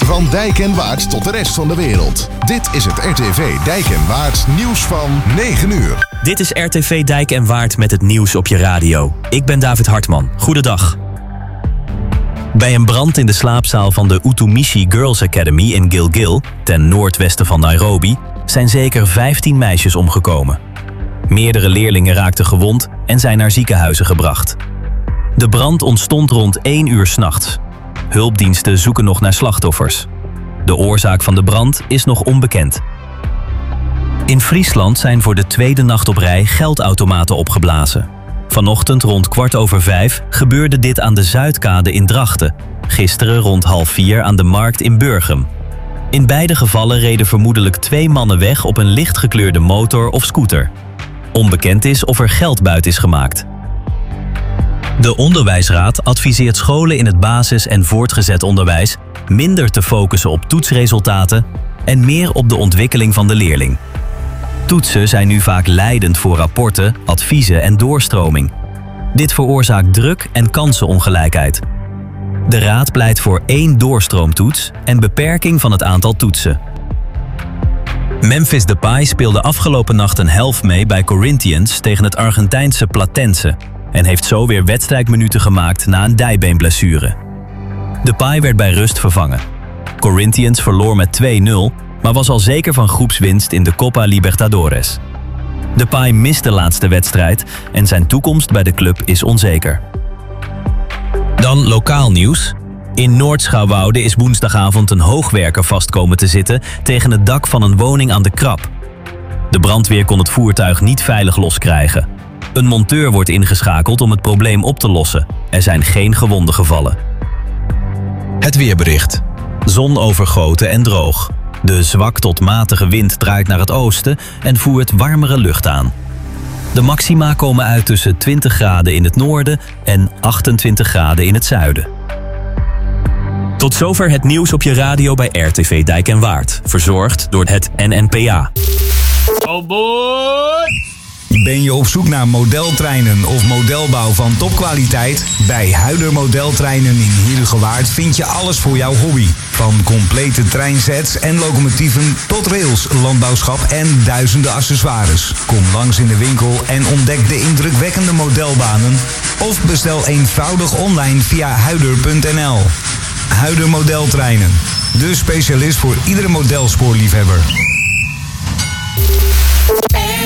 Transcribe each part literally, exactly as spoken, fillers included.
Van Dijk en Waard tot de rest van de wereld. Dit is het R T V Dijk en Waard nieuws van negen uur. Dit is R T V Dijk en Waard met het nieuws op je radio. Ik ben David Hartman. Goedendag. Bij een brand in de slaapzaal van de Utumishi Girls Academy in Gilgil, ten noordwesten van Nairobi, zijn zeker vijftien meisjes omgekomen. Meerdere leerlingen raakten gewond en zijn naar ziekenhuizen gebracht. De brand ontstond rond één uur 's nachts. Hulpdiensten zoeken nog naar slachtoffers. De oorzaak van de brand is nog onbekend. In Friesland zijn voor de tweede nacht op rij geldautomaten opgeblazen. Vanochtend rond kwart over vijf gebeurde dit aan de Zuidkade in Drachten. Gisteren rond half vier aan de Markt in Burgum. In beide gevallen reden vermoedelijk twee mannen weg op een lichtgekleurde motor of scooter. Onbekend is of er geld buiten is gemaakt. De Onderwijsraad adviseert scholen in het basis- en voortgezet onderwijs minder te focussen op toetsresultaten en meer op de ontwikkeling van de leerling. Toetsen zijn nu vaak leidend voor rapporten, adviezen en doorstroming. Dit veroorzaakt druk en kansenongelijkheid. De raad pleit voor één doorstroomtoets en beperking van het aantal toetsen. Memphis Depay speelde afgelopen nacht een helft mee bij Corinthians tegen het Argentijnse Platense en heeft zo weer wedstrijdminuten gemaakt na een dijbeenblessure. Depay werd bij rust vervangen. Corinthians verloor met twee nul, maar was al zeker van groepswinst in de Copa Libertadores. Depay mist de laatste wedstrijd en zijn toekomst bij de club is onzeker. Dan lokaal nieuws. In Noord-Schouwwoude is woensdagavond een hoogwerker vast komen te zitten tegen het dak van een woning aan de Krap. De brandweer kon het voertuig niet veilig loskrijgen. Een monteur wordt ingeschakeld om het probleem op te lossen. Er zijn geen gewonden gevallen. Het weerbericht. Zon overgoten en droog. De zwak tot matige wind draait naar het oosten en voert warmere lucht aan. De maxima komen uit tussen twintig graden in het noorden en achtentwintig graden in het zuiden. Tot zover het nieuws op je radio bij R T V Dijk en Waard. Verzorgd door het N N P A. Oh boy! Ben je op zoek naar modeltreinen of modelbouw van topkwaliteit? Bij Huider Modeltreinen in Heerhugowaard vind je alles voor jouw hobby. Van complete treinsets en locomotieven tot rails, landbouwschap en duizenden accessoires. Kom langs in de winkel en ontdek de indrukwekkende modelbanen. Of bestel eenvoudig online via huider punt n l. Huider Modeltreinen. De specialist voor iedere modelspoorliefhebber.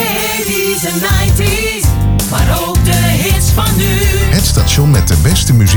eighties en nineties, maar ook de hits van nu. Het station met de beste muziek